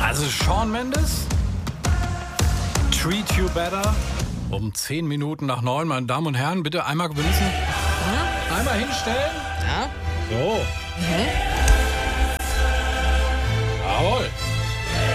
Also Shawn Mendes, Treat You Better, um 10 Minuten nach 9. Meine Damen und Herren, bitte einmal benutzen. Einmal hinstellen. Ja? So. Mhm.